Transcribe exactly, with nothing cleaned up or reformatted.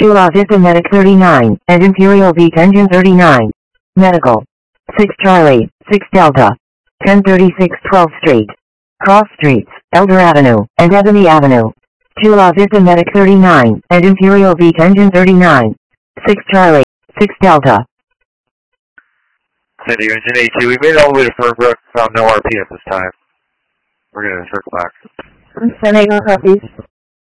Chula Vista Medic thirty-nine, and Imperial Beach Engine thirty-nine. Medical. six Charlie, six Delta. ten thirty-six twelfth Street. Cross Streets, Elder Avenue, and Ebony Avenue. Chula Vista Medic thirty-nine, and Imperial Beach Engine thirty-nine. six Charlie, six Delta. City Engine eight two, we made it all the way to Fernbrook, found no R P at this time. We're going to circle back. San Diego copies.